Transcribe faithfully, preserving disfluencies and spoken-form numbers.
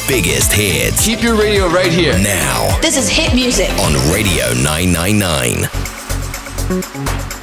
biggest hits. Keep your radio right here. Now. This is hit music on Radio nine ninety-nine.